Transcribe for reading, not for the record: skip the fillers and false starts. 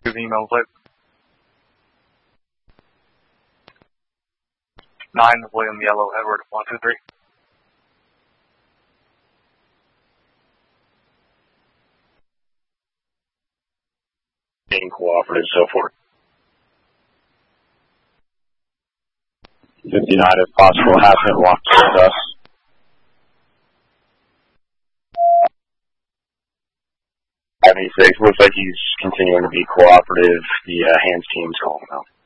his email, please. 9, William Yellow, Edward, 123. Being cooperative, so forth. 59, if possible, Hazmat walks with us. Looks like he's continuing to be cooperative. The hands team's calling out.